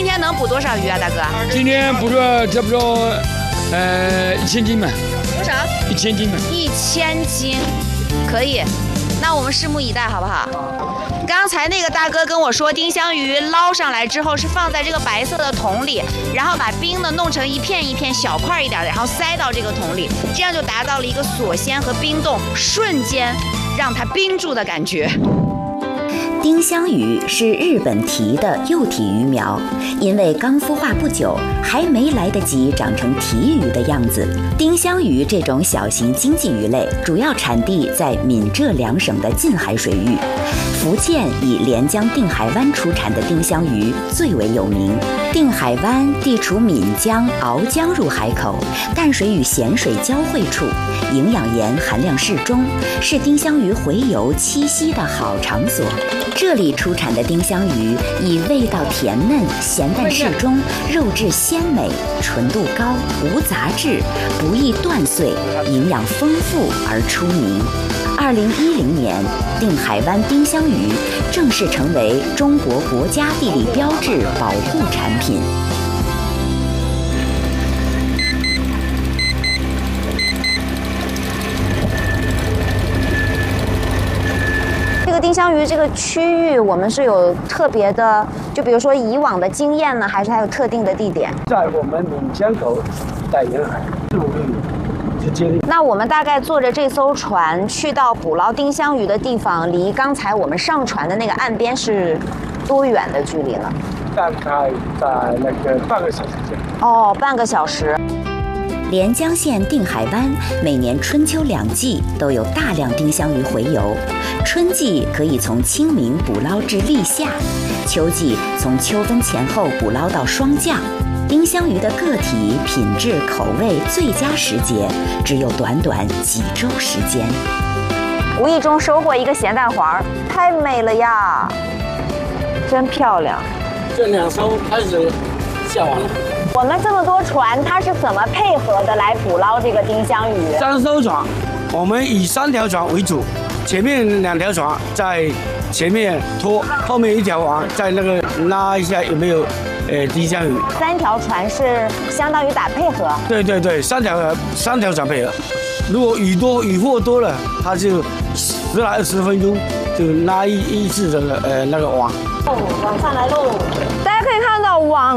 今天能捕多少鱼啊，大哥？ 今天捕了差不多1000斤吧。 多少 ？1000斤吧。 1000斤，可以。那我们拭目以待，好不好？刚才那个大哥跟我说，丁香鱼捞上来之后是放在这个白色的桶里，然后把冰呢弄成一片一片小块一点的，然后塞到这个桶里，这样就达到了一个锁鲜和冰冻，瞬间让它冰住的感觉。 丁香鱼是日本蹄的幼体鱼苗，因为刚孵化不久，还没来得及长成蹄鱼的样子。丁香鱼这种小型经济鱼类，主要产地在闽浙两省的近海水域。福建以连江定海湾出产的丁香鱼最为有名。定海湾地处闽江、鳌江入海口，淡水与咸水交汇处，营养盐含量适中，是丁香鱼洄游栖息的好场所。这里出产的丁香鱼以味道甜嫩、咸淡适中、肉质鲜美、纯度高、无杂质、不易断碎、营养丰富而出名。2010年，定海湾丁香鱼正式成为中国国家地理标志保护产品。 这个丁香鱼这个区域，我们是有特别的，就比如说以往的经验呢，还是还有特定的地点？ 在我们闽江口在沿海4-5公里之间。 那我们大概坐着这艘船去到捕捞丁香鱼的地方，离刚才我们上船的那个岸边是多远的距离呢？ 大概在那个半个小时左右。 哦，半个小时。 连江县定海湾每年春秋2季都有大量丁香鱼洄游，春季可以从清明捕捞至立夏，秋季从秋分前后捕捞到霜降。丁香鱼的个体、品质、口味最佳时节只有短短几周时间。 无意中收获一个咸蛋黄，太美了呀，真漂亮。 这2艘开始下网了。 我们这么多船，它是怎么配合的来捕捞这个丁香鱼 ？3艘船，我们以3条船为主，前面2条船在前面拖，后面1条网在那个拉一下有没有丁香鱼。 3条船是相当于打配合。 对对对，3条船配合。如果渔获多了，它就10来20分钟就拉一次的那个网。 网上来喽！大家可以看到网